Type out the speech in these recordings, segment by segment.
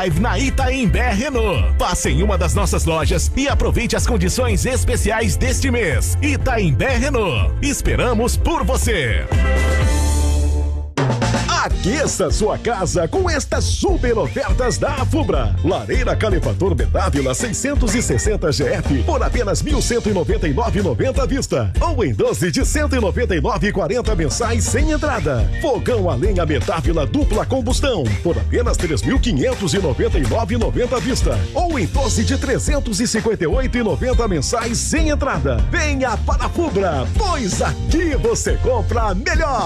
Drive na Itaimbé Renault. Passe em uma das nossas lojas e aproveite as condições especiais deste mês. Itaimbé Renault. Esperamos por você. Aqueça sua casa com estas super ofertas da Afubra. Lareira Calefator Medávila 660 GF por apenas R$ 1.199,90 à vista. Ou em 12 de R$ 199,40 mensais sem entrada. Fogão a lenha Medávila dupla combustão por apenas R$ 3.599,90 à vista. Ou em 12 de R$ 358,90 mensais sem entrada. Venha para a Afubra, pois aqui você compra melhor.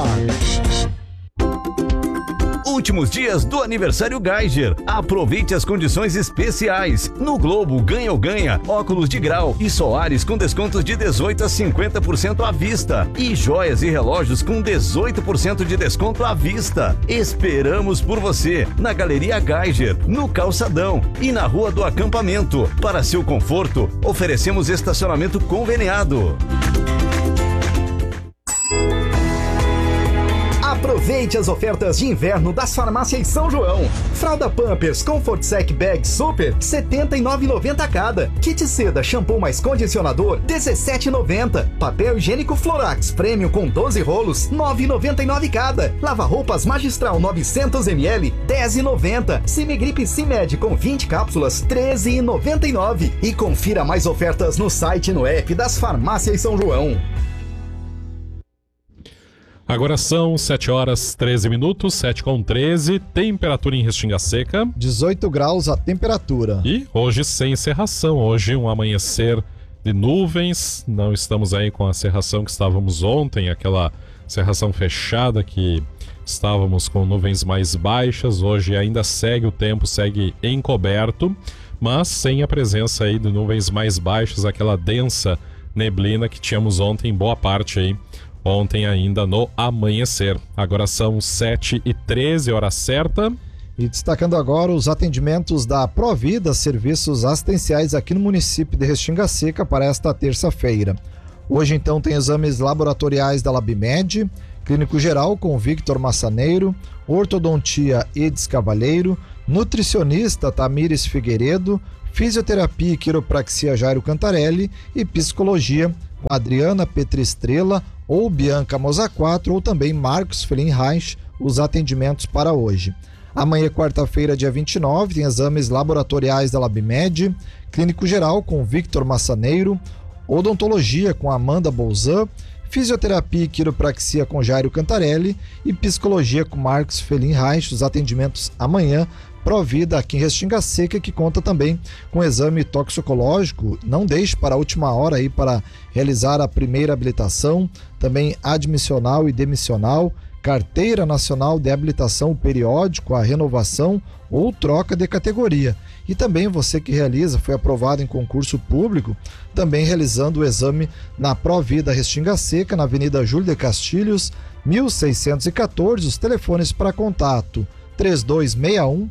Últimos dias do aniversário Geiger. Aproveite as condições especiais. No Globo, ganha ou ganha, óculos de grau e Soares com descontos de 18% a 50% à vista. E joias e relógios com 18% de desconto à vista. Esperamos por você na Galeria Geiger, no Calçadão e na Rua do Acampamento. Para seu conforto, oferecemos estacionamento conveniado. Aproveite as ofertas de inverno das farmácias São João. Fralda Pampers Comfort Sec Bag Super, R$ 79,90 cada. Kit seda shampoo mais condicionador, R$ 17,90. Papel higiênico Florax Premium com 12 rolos, R$ 9,99 cada. Lava-roupas Magistral 900 ml, R$ 10,90. Simigrip Simed com 20 cápsulas, R$ 13,99. E confira mais ofertas no site e no app das farmácias São João. Agora são 7 horas 13 minutos, 7:13, temperatura em Restinga Seca. 18 graus a temperatura. E hoje sem cerração, hoje um amanhecer de nuvens, não estamos aí com a cerração que estávamos ontem, aquela cerração fechada que estávamos com nuvens mais baixas, hoje ainda segue o tempo, segue encoberto, mas sem a presença aí de nuvens mais baixas, aquela densa neblina que tínhamos ontem, boa parte aí, ontem ainda no amanhecer. Agora são 7:13, hora certa. E destacando agora os atendimentos da Provida, serviços assistenciais aqui no município de Restinga Seca para esta terça-feira. Hoje então tem exames laboratoriais da Labimed, clínico geral com Victor Massaneiro, ortodontia Edis Cavalheiro, nutricionista Tamires Figueiredo, fisioterapia e quiropraxia Jairo Cantarelli e psicologia com Adriana Petristrela ou Bianca Mozaquatro ou também Marcos Felinreich, os atendimentos para hoje. Amanhã, quarta-feira, dia 29, tem exames laboratoriais da Labimed, clínico geral com Victor Massaneiro, odontologia com Amanda Bolzan, fisioterapia e quiropraxia com Jairo Cantarelli e psicologia com Marcos Felinreich, os atendimentos amanhã. Provida aqui em Restinga Seca, que conta também com exame toxicológico. Não deixe para a última hora aí para realizar a primeira habilitação, também admissional e demissional, carteira nacional de habilitação periódico, a renovação ou troca de categoria. E também você que realiza, foi aprovado em concurso público, também realizando o exame na Provida Restinga Seca, na Avenida Júlio de Castilhos, 1614, os telefones para contato 3261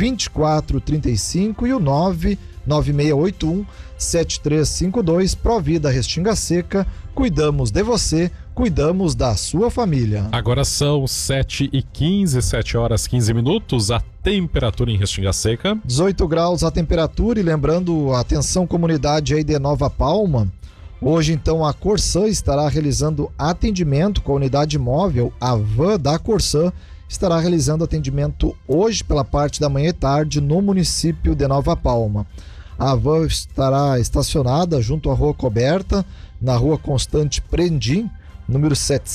2435 e o 99681 7352. Provida Restinga Seca, cuidamos de você, cuidamos da sua família. Agora são 7:15, 7 horas 15 minutos, a temperatura em Restinga Seca. 18 graus a temperatura, e lembrando, atenção comunidade aí de Nova Palma, hoje então a Corsã estará realizando atendimento com a unidade móvel, a van da Corsã, estará realizando atendimento hoje pela parte da manhã e tarde no município de Nova Palma. A van estará estacionada junto à Rua Coberta, na Rua Constante Prendim, número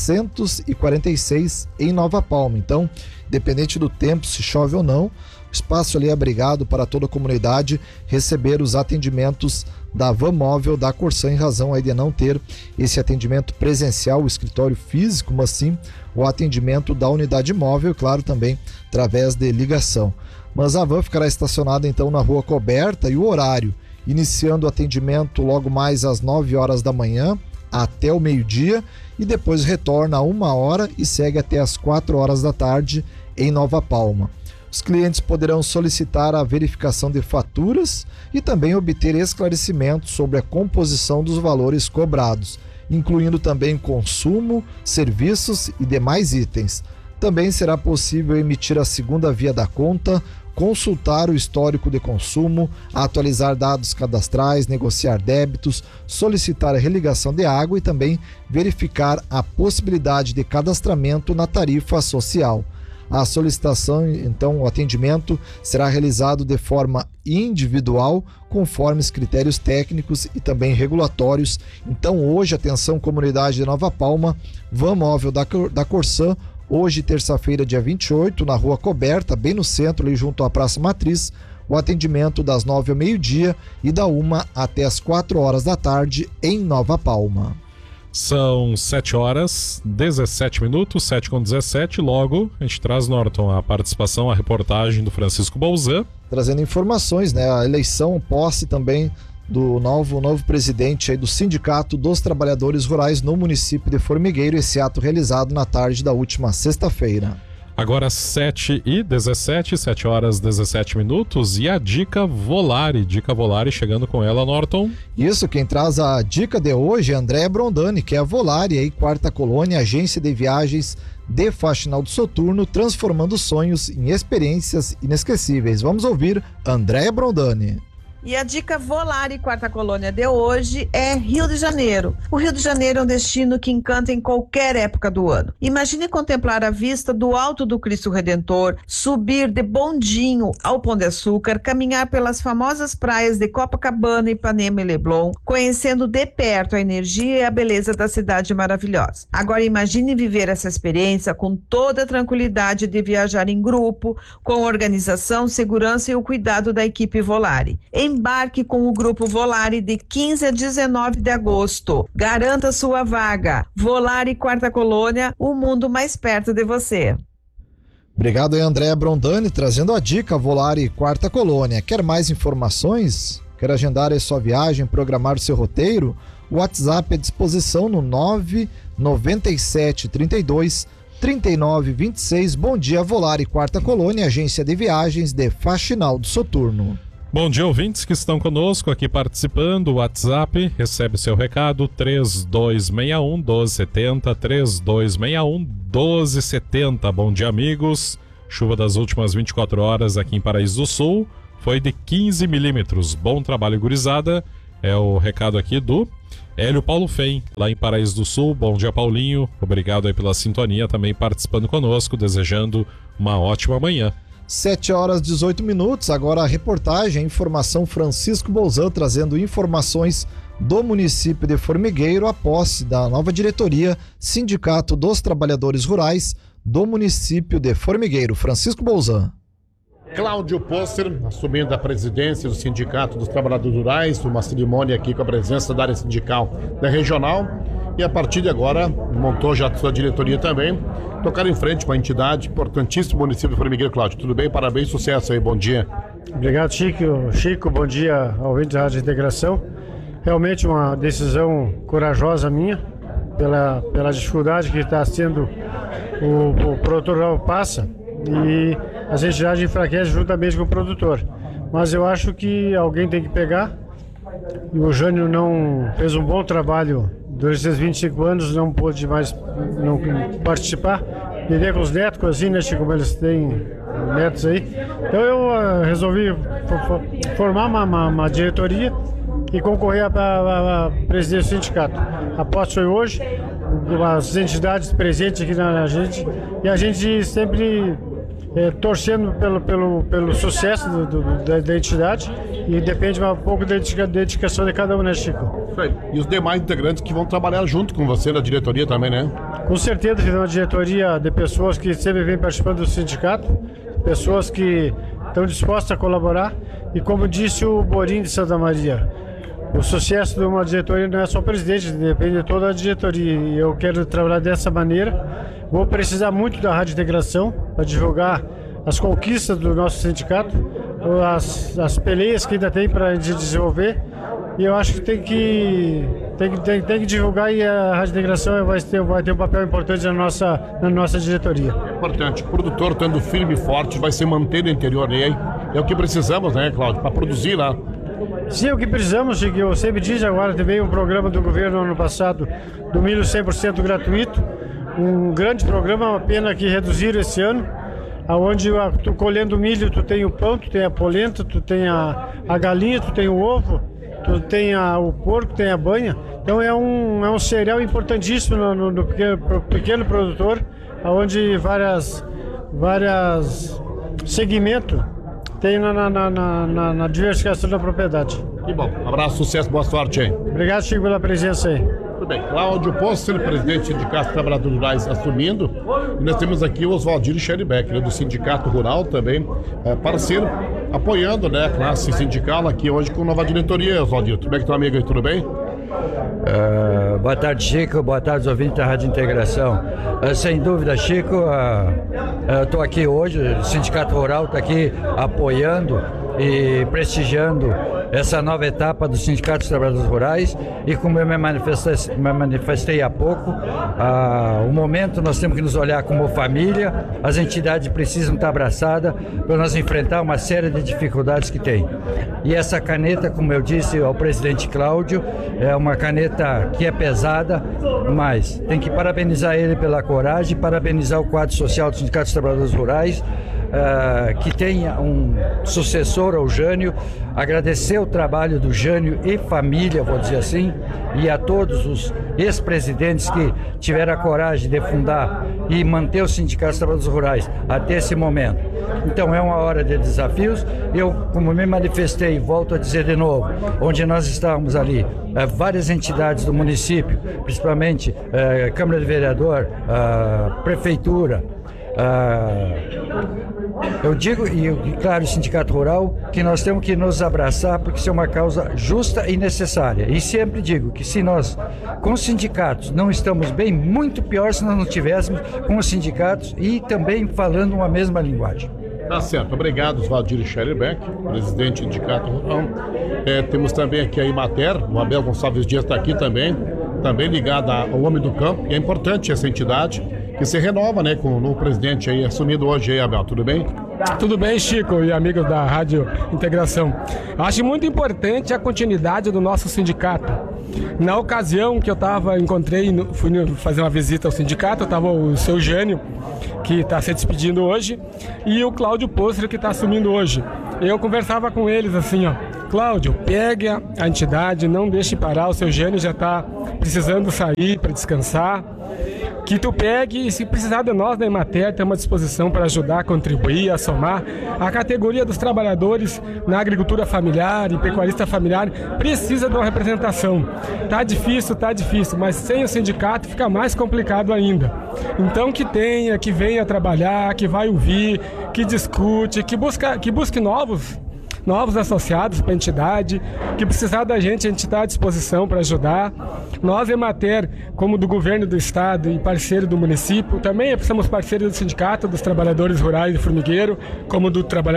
746, em Nova Palma. Então, independente do tempo, se chove ou não, o espaço ali é abrigado para toda a comunidade receber os atendimentos da van móvel da Corsã, em razão aí de não ter esse atendimento presencial, o escritório físico, mas sim o atendimento da unidade móvel, claro, também através de ligação. Mas a van ficará estacionada então na Rua Coberta, e o horário, iniciando o atendimento logo mais às 9 horas da manhã até o meio-dia, e depois retorna a 1 hora e segue até às 4 horas da tarde em Nova Palma. Os clientes poderão solicitar a verificação de faturas e também obter esclarecimentos sobre a composição dos valores cobrados, incluindo também consumo, serviços e demais itens. Também será possível emitir a segunda via da conta consultar o histórico de consumo, atualizar dados cadastrais, negociar débitos, solicitar a religação de água e também verificar a possibilidade de cadastramento na tarifa social. A solicitação, então, o atendimento será realizado de forma individual, conforme os critérios técnicos e também regulatórios. Então, hoje, atenção comunidade de Nova Palma, van móvel da Corsã, hoje, terça-feira, dia 28, na Rua Coberta, bem no centro, ali junto à Praça Matriz, o atendimento das 9 ao meio-dia e da 1 até as 4 horas da tarde em Nova Palma. São 7 horas, 17 minutos, 7h17. Logo, a gente traz, Norton, a participação, a reportagem do Francisco Bolzan. Trazendo informações, né? A eleição, posse também do novo presidente aí do Sindicato dos Trabalhadores Rurais no município de Formigueiro, esse ato realizado na tarde da última sexta-feira. Agora 7h17, 7 horas 17 minutos, e a Dica Volare chegando com ela, Norton. Isso, quem traz a dica de hoje é André Brondani, que é a Volare, aí, Quarta Colônia, agência de viagens de Faxinal do Soturno, transformando sonhos em experiências inesquecíveis. Vamos ouvir André Brondani. E a dica Volare Quarta Colônia de hoje é Rio de Janeiro. O Rio de Janeiro é um destino que encanta em qualquer época do ano. Imagine contemplar a vista do Alto do Cristo Redentor, subir de bondinho ao Pão de Açúcar, caminhar pelas famosas praias de Copacabana, Ipanema e Leblon, conhecendo de perto a energia e a beleza da cidade maravilhosa. Agora imagine viver essa experiência com toda a tranquilidade de viajar em grupo, com organização, segurança e o cuidado da equipe Volare. Embarque com o Grupo Volare de 15 a 19 de agosto. Garanta sua vaga. Volare Quarta Colônia, o mundo mais perto de você. Obrigado aí, André Brondani, trazendo a dica Volare Quarta Colônia. Quer mais informações? Quer agendar a sua viagem, programar o seu roteiro? O WhatsApp é à disposição no 997 32 39 26. Bom dia, Volare Quarta Colônia, agência de viagens de Faxinal do Soturno. Bom dia, ouvintes que estão conosco aqui participando. O WhatsApp recebe seu recado 3261-1270, 3261-1270. Bom dia, amigos. Chuva das últimas 24 horas aqui em Paraíso do Sul foi de 15 milímetros. Bom trabalho, gurizada. É o recado aqui do Hélio Paulo Fem, lá em Paraíso do Sul. Bom dia, Paulinho. Obrigado aí pela sintonia, também participando conosco, desejando uma ótima manhã. 7 horas 18 minutos, agora a reportagem, a informação Francisco Bolzan, trazendo informações do município de Formigueiro, a posse da nova diretoria Sindicato dos Trabalhadores Rurais do município de Formigueiro. Francisco Bolzan. Cláudio Posser, assumindo a presidência do Sindicato dos Trabalhadores Rurais, uma cerimônia aqui com a presença da área sindical da regional, e a partir de agora montou já a sua diretoria também, tocar em frente uma entidade importantíssima do município de Formigueiro. Cláudio, tudo bem? Parabéns, sucesso aí, bom dia. Obrigado, Chico, bom dia ao ouvinte da Rádio Integração. Realmente uma decisão corajosa minha, pela dificuldade que está sendo o produtor rural passa, e as entidades enfraquecem juntamente com o produtor. Mas eu acho que alguém tem que pegar, e o Jânio não fez um bom trabalho durante esses 25 anos, não pôde mais não participar. Lidei com os netos, assim, né, Chico, como eles têm netos aí. Então eu resolvi formar uma diretoria e concorrer à presidência do sindicato. A posse foi hoje, as entidades presentes aqui na gente, e a gente sempre torcendo pelo sucesso da entidade, e depende um pouco da dedicação de cada um, né, Chico? E os demais integrantes que vão trabalhar junto com você na diretoria também, né? Com certeza, tem uma diretoria de pessoas que sempre vêm participando do sindicato, pessoas que estão dispostas a colaborar, e como disse o Borim de Santa Maria, o sucesso de uma diretoria não é só o presidente, depende de toda a diretoria, e eu quero trabalhar dessa maneira. Vou precisar muito da Rádio Integração para divulgar as conquistas do nosso sindicato, as peleias que ainda tem para desenvolver, e eu acho que tem que divulgar, e a Rádio Integração vai ter um papel importante na nossa diretoria. É importante, o produtor estando firme e forte vai se manter no interior, e aí é o que precisamos, né, Cláudio, para produzir lá. Sim, o que precisamos, Chico, eu sempre disse, agora também um programa do governo ano passado do milho 100% gratuito, um grande programa, uma pena que reduziram esse ano, onde tu colhendo milho, tu tem o pão, tu tem a polenta, tu tem a galinha, tu tem o ovo, tu tem o porco, tem a banha. Então é um cereal importantíssimo no pequeno produtor, onde várias segmentos tem na diversificação da propriedade. Que bom. Um abraço, sucesso, boa sorte aí. Obrigado, Chico, pela presença aí. Muito bem. Cláudio Poster, presidente do Sindicato dos Trabalhadores Rurais, assumindo. E nós temos aqui o Oswaldino Scherbeck, do Sindicato Rural também, parceiro, apoiando, né, a classe sindical aqui hoje com nova diretoria. Oswaldino, tudo bem com teu amigo aí, tudo bem? Boa tarde, Chico. Boa tarde, ouvintes da Rádio Integração. Sem dúvida, Chico, eu estou aqui hoje, o Sindicato Rural está aqui apoiando e prestigiando essa nova etapa do Sindicato dos Trabalhadores Rurais, e como eu me manifestei há pouco, o momento nós temos que nos olhar como família, as entidades precisam estar abraçadas para nós enfrentar uma série de dificuldades que tem. E essa caneta, como eu disse ao presidente Cláudio, é uma caneta que é pesada, mas tem que parabenizar ele pela coragem, parabenizar o quadro social do Sindicato dos Trabalhadores Rurais, que tenha um sucessor ao Jânio, agradecer o trabalho do Jânio e família, vou dizer assim, e a todos os ex-presidentes que tiveram a coragem de fundar e manter o Sindicato dos Trabalhadores Rurais até esse momento. Então é uma hora de desafios. Eu, como me manifestei, volto a dizer de novo, onde nós estamos ali, várias entidades do município, principalmente Câmara de Vereador, Prefeitura, eu digo, e claro, o Sindicato Rural, que nós temos que nos abraçar, porque isso é uma causa justa e necessária. E sempre digo que se nós, com os sindicatos, não estamos bem, muito pior se nós não tivéssemos com os sindicatos e também falando uma mesma linguagem. Tá certo, obrigado, Oswaldino Scherbeck, presidente do Sindicato Rural. Temos também aqui a Imater, o Abel Gonçalves Dias está aqui também ligado ao Homem do Campo, e é importante essa entidade que se renova, né, com o novo presidente aí assumido hoje aí, Abel, tudo bem? Tudo bem, Chico e amigos da Rádio Integração. Acho muito importante a continuidade do nosso sindicato. Na ocasião que eu fui fazer uma visita ao sindicato, estava o seu Jânio, que está se despedindo hoje, e o Cláudio Poster, que está assumindo hoje. Eu conversava com eles assim, Cláudio, pegue a entidade, não deixe parar, o seu Jânio já está precisando sair para descansar. Que tu pegue, e se precisar de nós da Imater, temos uma disposição para ajudar, a contribuir, a somar. A categoria dos trabalhadores na agricultura familiar e pecuarista familiar precisa de uma representação. Tá difícil, mas sem o sindicato fica mais complicado ainda. Então que venha trabalhar, que vai ouvir, que discute, que busque novos associados para a entidade, que precisar da gente, a gente está à disposição para ajudar. Nós, Imater, como do governo do estado e parceiro do município, também somos parceiros do Sindicato dos Trabalhadores Rurais de Formigueiro, como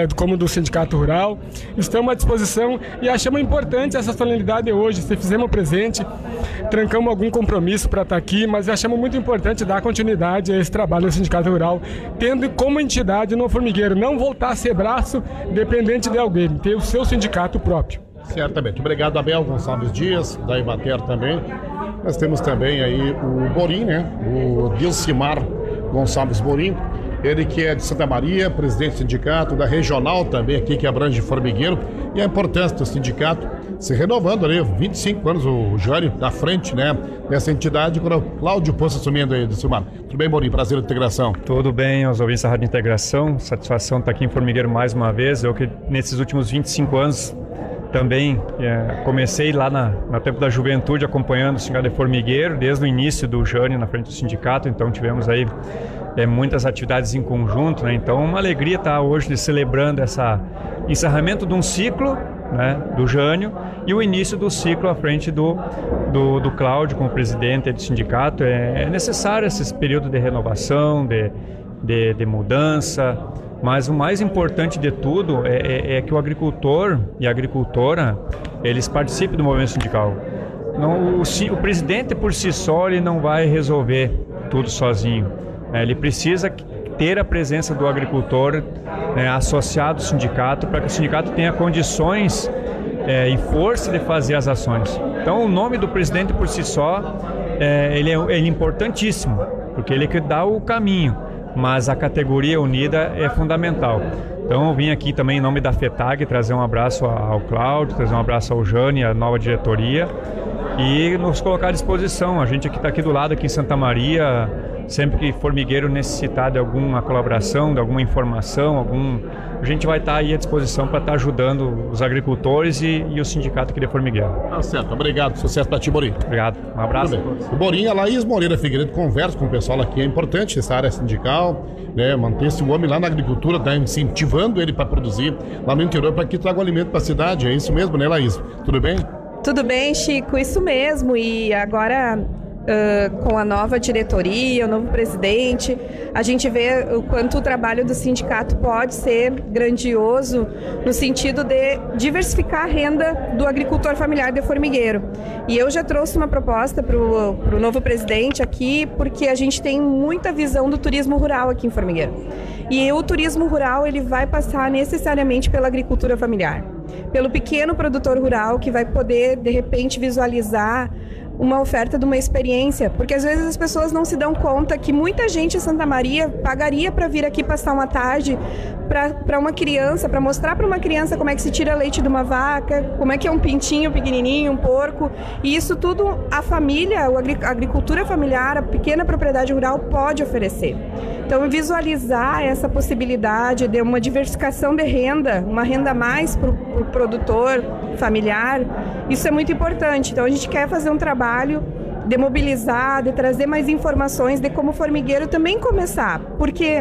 do Sindicato Rural. Estamos à disposição e achamos importante essa solenidade hoje. Se fizemos presente, trancamos algum compromisso para estar aqui, mas achamos muito importante dar continuidade a esse trabalho no Sindicato Rural, tendo como entidade no Formigueiro, não voltar a ser braço dependente de alguém, ter o seu sindicato próprio. Certamente. Obrigado, Abel Gonçalves Dias, da Imater também. Nós temos também aí o Borim, né? O Dilcimar Gonçalves Borim, ele que é de Santa Maria, presidente do sindicato, da regional também aqui, que abrange Formigueiro, e a importância do sindicato se renovando ali, 25 anos o Jânio da frente, né, dessa entidade, quando o Cláudio Poço assumindo aí, Dilcimar. Tudo bem, Borim? Prazer de integração. Tudo bem, aos ouvintes da Rádio Integração, satisfação estar aqui em Formigueiro mais uma vez. Eu que nesses últimos 25 anos também comecei lá no tempo da juventude acompanhando o Sindicato de Formigueiro, desde o início do Jânio na frente do sindicato, então tivemos aí muitas atividades em conjunto, né? Então uma alegria estar hoje celebrando esse encerramento de um ciclo, né, do Jânio, e o início do ciclo à frente do Cláudio como presidente do sindicato. É necessário esse período de renovação, de mudança, mas o mais importante de tudo é que o agricultor e a agricultora, eles participem do movimento sindical. O presidente por si só ele não vai resolver tudo sozinho. Ele precisa ter a presença do agricultor, né, associado ao sindicato, para que o sindicato tenha condições e força de fazer as ações. Então o nome do presidente por si só ele é importantíssimo, porque ele que dá o caminho. mas a categoria unida é fundamental. Então eu vim aqui também em nome da FETAG trazer um abraço ao Cláudio, trazer um abraço ao Jane, a nova diretoria, e nos colocar à disposição. A gente aqui está aqui do lado, aqui em Santa Maria, sempre que formigueiro necessitar de alguma colaboração, de alguma informação, a gente vai estar aí à disposição para estar ajudando os agricultores e o sindicato aqui de formigueiro. Tá certo, obrigado, sucesso para ti, Borim. Obrigado, um abraço. O Borim, a Laís Moreira Figueiredo conversa com o pessoal aqui, é importante essa área sindical, né, manter esse homem lá na agricultura, tá incentivando ele para produzir lá no interior para que traga o alimento para a cidade, é isso mesmo, né, Laís? Tudo bem? Tudo bem, Chico, isso mesmo, e agora com a nova diretoria, o novo presidente, a gente vê o quanto o trabalho do sindicato pode ser grandioso no sentido de diversificar a renda do agricultor familiar de formigueiro. E eu já trouxe uma proposta para o novo presidente aqui, porque a gente tem muita visão do turismo rural aqui em Formigueiro. E o turismo rural ele vai passar necessariamente pela agricultura familiar, pelo pequeno produtor rural que vai poder, de repente, visualizar uma oferta de uma experiência, porque às vezes as pessoas não se dão conta que muita gente em Santa Maria pagaria para vir aqui passar uma tarde para uma criança, para mostrar para uma criança como é que se tira leite de uma vaca, como é que é um pintinho pequenininho, um porco, e isso tudo a família, a agricultura familiar, a pequena propriedade rural pode oferecer. Então visualizar essa possibilidade de uma diversificação de renda, uma renda a mais para o produtor familiar, isso é muito importante. Então a gente quer fazer um trabalho de mobilizar, de trazer mais informações de como o formigueiro também começar, porque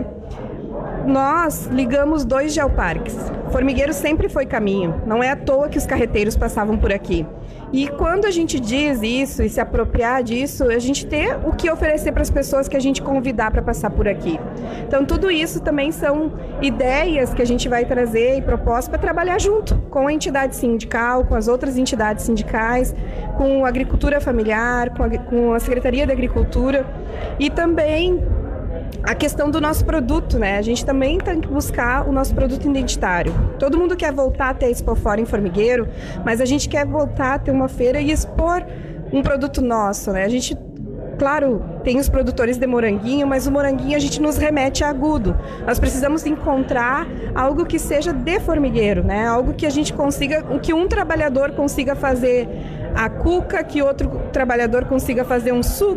nós ligamos 2 geoparques. Formigueiro sempre foi caminho, não é à toa que os carreteiros passavam por aqui. E quando a gente diz isso e se apropriar disso, a gente tem o que oferecer para as pessoas que a gente convidar para passar por aqui. Então tudo isso também são ideias que a gente vai trazer e propostas para trabalhar junto com a entidade sindical, com as outras entidades sindicais, com a agricultura familiar, com a Secretaria da Agricultura e também a questão do nosso produto, né? A gente também tem que buscar o nosso produto identitário. Todo mundo quer voltar a ter a Expofora em Formigueiro, mas a gente quer voltar a ter uma feira e expor um produto nosso, né? A gente, claro, tem os produtores de moranguinho, mas o moranguinho a gente nos remete a agudo. Nós precisamos encontrar algo que seja de formigueiro, né? Algo que a gente consiga, que um trabalhador consiga fazer a cuca, que outro trabalhador consiga fazer um suco,